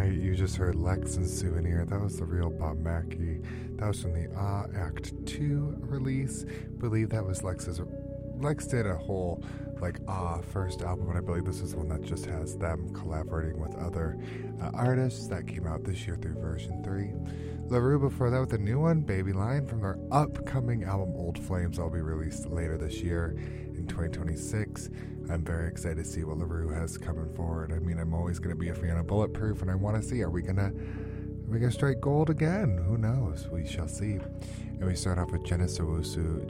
right, you just heard Lex and Souvenir. That was the real Bob Mackie. That was from the Act 2 release. I believe that was Lex's. Lex did a whole first album, and I believe this is one that just has them collaborating with other artists. That came out this year through version 3. LaRue before that with a new one, Baby Lion, from their upcoming album Old Flames. That'll be released later this year in 2026. I'm very excited to see what LaRue has coming forward. I mean, I'm always going to be a fan of Bulletproof, and I want to see, are we gonna strike gold again? Who knows? We shall see. And we start off with Genesis Owusu,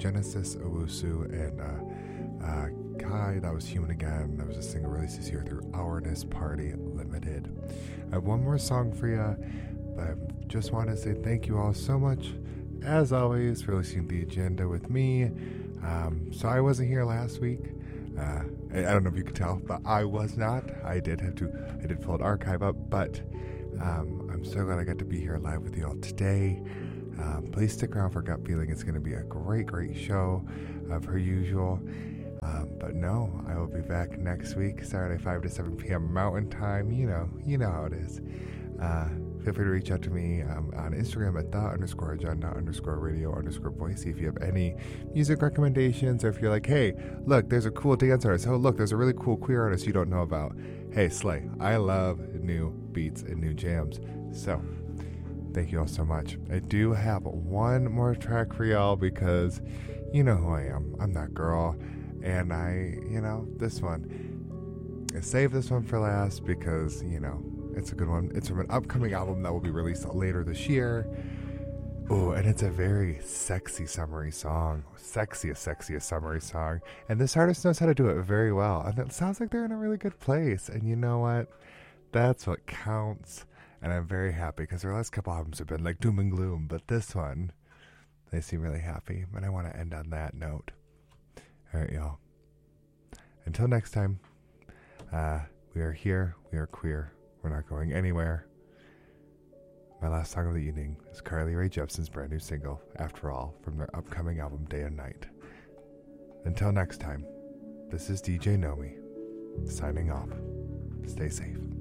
and Kai. That was Human Again. That was a single release this year through Ourness Party Limited. I have one more song for you, but I just want to say thank you all so much, as always, for listening to The Agenda with me. So I wasn't here last week. I don't know if you could tell, but I was not. I did pull an archive up, but I'm so glad I got to be here live with you all today. Please stick around for Gut Feeling. It's going to be a great show per usual. But no, I will be back next week, Saturday, 5 to 7 p.m. Mountain Time. You know how it is. Feel free to reach out to me on Instagram at the_agenda_radio_Boise if you have any music recommendations, or if you're like, hey, look, there's a cool dance artist. Oh, look, there's a really cool queer artist you don't know about. Hey, slay. I love new beats and new jams. So, thank you all so much. I do have one more track for y'all because you know who I am. I'm that girl. And this one. I saved this one for last because, it's a good one. It's from an upcoming album that will be released later this year. Oh, and it's a very sexy summery song. Sexiest summery song. And this artist knows how to do it very well. And it sounds like they're in a really good place. And you know what? That's what counts. And I'm very happy because their last couple albums have been like doom and gloom. But this one, they seem really happy. And I want to end on that note. All right, y'all. Until next time, we are here. We are queer. We're not going anywhere. My last song of the evening is Carly Rae Jepsen's brand new single, After All, from their upcoming album, Day and Night. Until next time, this is DJ Nomi, signing off. Stay safe.